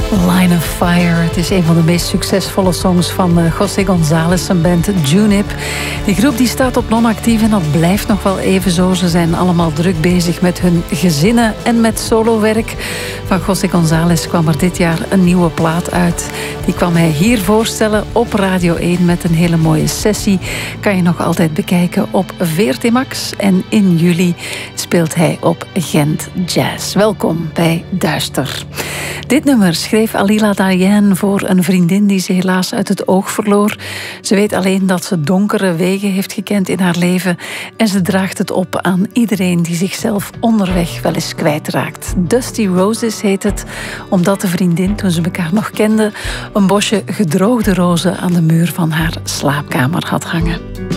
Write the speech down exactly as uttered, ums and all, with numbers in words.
Line of Fire. Het is een van de meest succesvolle songs van uh, José González, zijn band Junip. Die groep die staat op non-actief en dat blijft nog wel even zo. Ze zijn allemaal druk bezig met hun gezinnen en met solowerk. Van José González kwam er dit jaar een nieuwe plaat uit. Die kwam hij hier voorstellen op Radio één met een hele mooie sessie. Kan je nog altijd bekijken op V R T Max. En in juli speelt hij op Gent Jazz. Welkom bij Duister. Dit nummer schreef Alila Diane voor een vriendin die ze helaas uit het oog verloor. Ze weet alleen dat ze donkere wegen heeft gekend in haar leven en ze draagt het op aan iedereen die zichzelf onderweg wel eens kwijtraakt. Dusty Roses heet het, omdat de vriendin, toen ze elkaar nog kenden, een bosje gedroogde rozen aan de muur van haar slaapkamer had hangen.